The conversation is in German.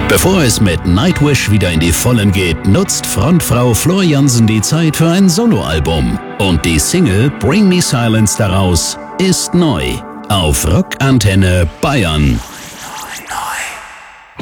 Bevor es mit Nightwish wieder in die Vollen geht, nutzt Frontfrau Floor Jansen die Zeit für ein Soloalbum. Und die Single Bring Me Silence daraus ist neu auf Rock Antenne Bayern.